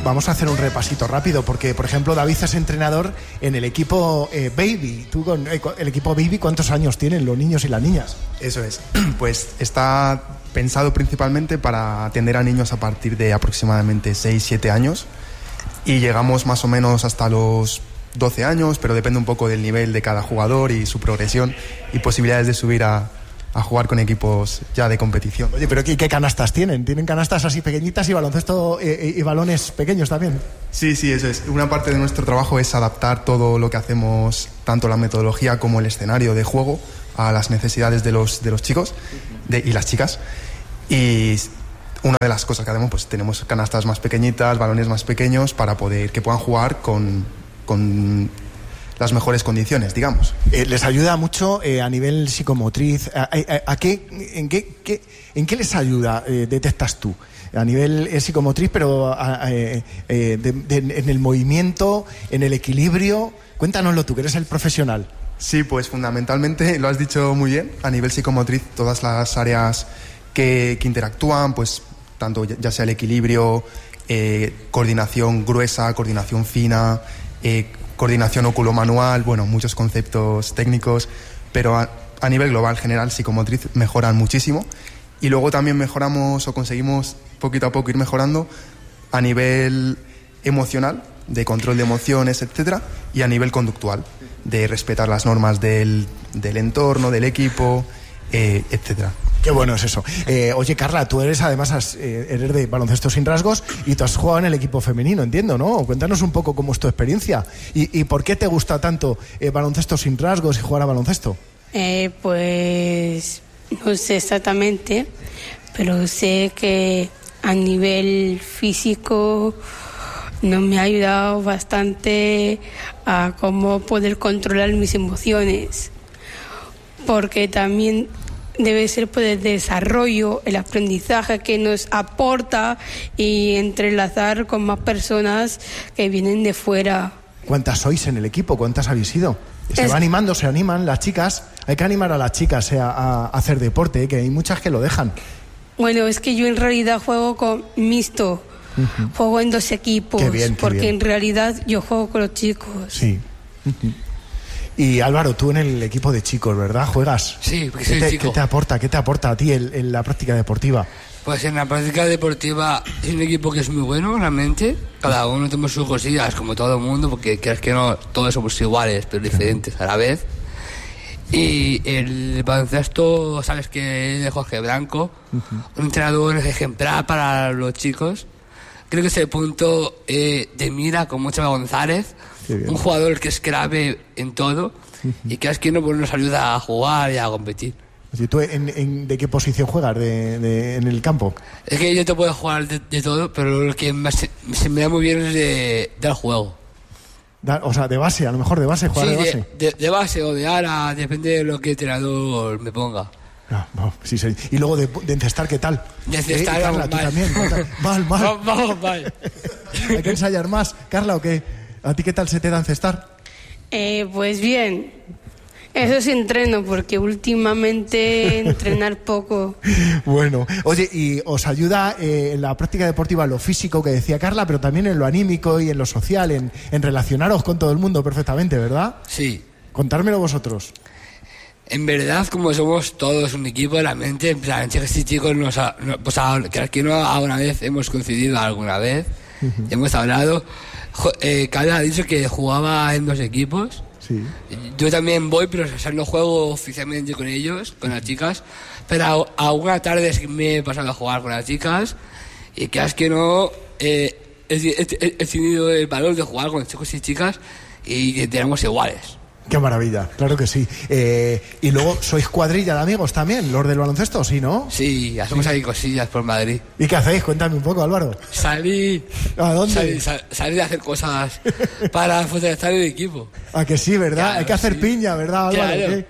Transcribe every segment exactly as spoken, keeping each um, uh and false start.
vamos a hacer un repasito rápido, porque, por ejemplo, David es entrenador en el equipo eh, Baby. Tú con eh, el equipo Baby, ¿cuántos años tienen los niños y las niñas? Eso es. Pues está pensado principalmente para atender a niños a partir de aproximadamente seis siete años y llegamos más o menos hasta los doce años, pero depende un poco del nivel de cada jugador y su progresión y posibilidades de subir a, a jugar con equipos ya de competición. Oye, pero ¿qué, qué canastas tienen? ¿Tienen canastas así pequeñitas y baloncesto eh, y balones pequeños también? Sí, sí, eso es. Una parte de nuestro trabajo es adaptar todo lo que hacemos, tanto la metodología como el escenario de juego, a las necesidades de los, de los chicos de, y las chicas. Y una de las cosas que hacemos, pues tenemos canastas más pequeñitas, balones más pequeños, para poder que puedan jugar con, con las mejores condiciones, digamos. Eh, ¿Les ayuda mucho eh, a nivel psicomotriz? ¿A, a, a qué, en, qué, qué, ¿En qué les ayuda, eh, detectas tú? A nivel eh, psicomotriz, pero a, a, eh, de, de, en el movimiento, en el equilibrio. Cuéntanoslo tú, que eres el profesional. Sí, pues fundamentalmente, lo has dicho muy bien, a nivel psicomotriz, todas las áreas que, que interactúan, pues tanto ya sea el equilibrio, eh, coordinación gruesa, coordinación fina, eh, coordinación óculo-manual, bueno, muchos conceptos técnicos, pero a, a nivel global, general, psicomotriz mejoran muchísimo. Y luego también mejoramos o conseguimos poquito a poco ir mejorando a nivel emocional, de control de emociones, etcétera, y a nivel conductual, de respetar las normas del, del entorno, del equipo, eh, etcétera. Qué bueno es eso. Eh, oye, Carla, tú eres además has, eh, eres de Baloncesto Sin Rasgos y tú has jugado en el equipo femenino, entiendo, ¿no? Cuéntanos un poco cómo es tu experiencia y, y por qué te gusta tanto eh, Baloncesto Sin Rasgos y jugar a baloncesto. Eh, pues no sé exactamente, pero sé que a nivel físico nos me ha ayudado bastante a cómo poder controlar mis emociones, porque también debe ser por el desarrollo, el aprendizaje que nos aporta y entrelazar con más personas que vienen de fuera. ¿Cuántas sois en el equipo? ¿Cuántas habéis sido? Se es... va animando, se animan las chicas. Hay que animar a las chicas eh, a, a hacer deporte, eh, que hay muchas que lo dejan. Bueno, es que yo en realidad juego con mixto. Uh-huh. Juego en dos equipos, qué bien, qué porque bien. En realidad yo juego con los chicos. Sí. Uh-huh. Y Álvaro, tú en el equipo de chicos, ¿verdad? ¿Juegas? Sí, porque ¿Qué soy te, chico. ¿Qué te aporta? ¿Qué te aporta a ti en, en la práctica deportiva? Pues en la práctica deportiva es un equipo que es muy bueno, realmente. Cada uno tenemos sus cosillas, como todo el mundo, porque crees que no, todos somos iguales, pero diferentes a la vez. Y el baloncesto, sabes que es de Jorge Blanco, uh-huh. un entrenador ejemplar para los chicos. Creo que es el punto eh, de mira con Mochama González, un jugador que es clave en todo uh-huh. y que es quien nos ayuda a jugar y a competir. ¿Tú en, en, de qué posición juegas de, de, en el campo? Es que yo te puedo jugar de, de todo, pero lo que más se, se me da muy bien es de, del juego. Da, o sea, de base, a lo mejor de base, jugar sí, de base. De, de, de base o de ala, depende de lo que el entrenador me ponga. Ah, no, sí, sí. Y luego de, de encestar, ¿qué tal? De encestar, eh, Carla, tú mal. también. Mal, mal. Vamos, vamos, mal. Hay que ensayar más. Carla, ¿o qué? ¿A ti qué tal se te da encestar? Eh, pues bien. Eso sí entreno, porque últimamente entrenar poco. Bueno, oye, y os ayuda eh, en la práctica deportiva lo físico que decía Carla, pero también en lo anímico y en lo social, en, en relacionaros con todo el mundo perfectamente, ¿verdad? Sí. Contármelo vosotros. En verdad, como somos todos un equipo, la mente, en plan, chicas y chicos, nos ha, no, pues a, que aquí no alguna vez hemos coincidido alguna vez, uh-huh. hemos hablado. Eh, Carla ha dicho que jugaba en dos equipos. Sí. Yo también voy, pero o sea, no juego oficialmente con ellos, con las chicas, pero a, a una tarde sí me he pasado a jugar con las chicas y que es que no eh, he, he, he tenido el valor de jugar con chicos y chicas y que tenemos iguales. Qué maravilla, claro que sí. Eh, y luego, ¿sois cuadrilla de amigos también, los del baloncesto, sí, no? Sí, hacemos sí. ahí cosillas por Madrid. ¿Y qué hacéis? Cuéntame un poco, Álvaro. Salí. ¿A dónde? Salí, sal, salí a hacer cosas para fortalecer el equipo. ¿A que sí, verdad? Claro, hay que hacer sí. piña, ¿verdad, Álvaro? Claro.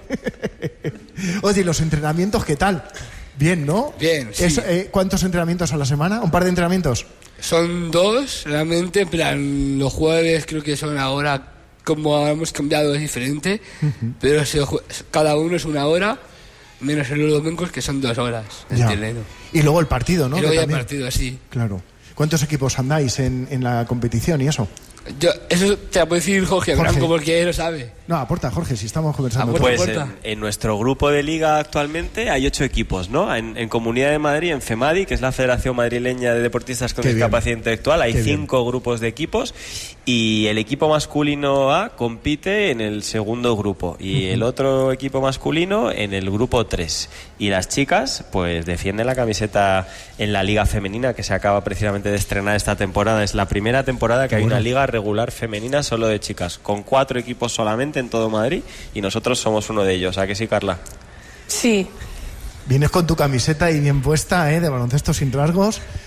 Oye, ¿y los entrenamientos qué tal? Bien, ¿no? Bien, sí. Es, eh, ¿Cuántos entrenamientos a la semana? ¿Un par de entrenamientos? Son dos, realmente, en plan, los jueves creo que son ahora... Como hemos cambiado es diferente, uh-huh. pero se, cada uno es una hora, menos en los domingos que son dos horas. El y luego el partido, ¿no? Y luego ya el partido, sí. Claro. ¿Cuántos equipos andáis en, en la competición y eso? Yo, eso te lo puede decir Jorge, Jorge. Blanco, porque él lo sabe. No, aporta, Jorge, si estamos conversando. Aporta. Pues Puerta. en, en nuestro grupo de liga actualmente hay ocho equipos, ¿no? En, en Comunidad de Madrid, en FEMADI, que es la Federación Madrileña de Deportistas con Qué bien. Discapacidad Intelectual, hay Qué bien. cinco grupos de equipos y el equipo masculino A compite en el segundo grupo y el otro equipo masculino en el grupo tres. Y las chicas, pues defienden la camiseta en la liga femenina que se acaba precisamente de estrenar esta temporada. Es la primera temporada que hay una liga regular femenina solo de chicas, con cuatro equipos solamente en todo Madrid y nosotros somos uno de ellos. ¿A que sí, Carla? Sí. Vienes con tu camiseta y bien puesta, ¿eh? De baloncesto sin rasgos.